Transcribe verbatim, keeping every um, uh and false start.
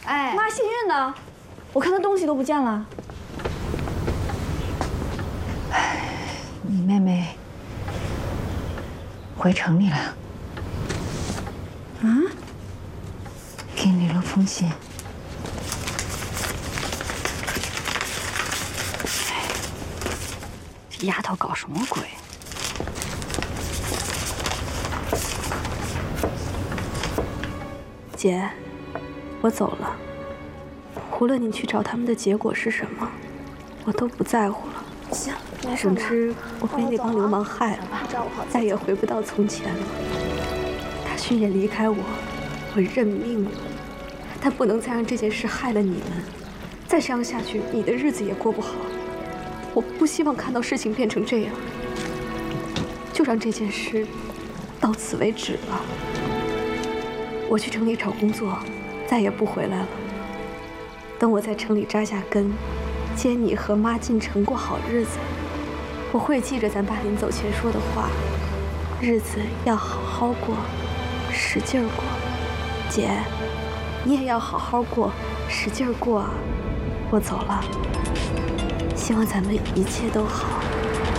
哎， 妈，幸运呢？我看她东西都不见了。 你妹妹回城里了。 啊？ 给你留了封信。 这丫头搞什么鬼？姐，我走了。无论你去找他们的结果是什么，我都不在乎了。 行， 总之，我被那帮流氓害了，再也回不到从前了。大勋也离开我，我认命了。但不能再让这件事害了你们，再这样下去，你的日子也过不好。我不希望看到事情变成这样，就让这件事到此为止了。我去城里找工作，再也不回来了。等我在城里扎下根，接你和妈进城过好日子，我会记着咱爸临走前说的话，日子要好好过，使劲儿过。姐，你也要好好过，使劲儿过啊！我走了，希望咱们一切都好。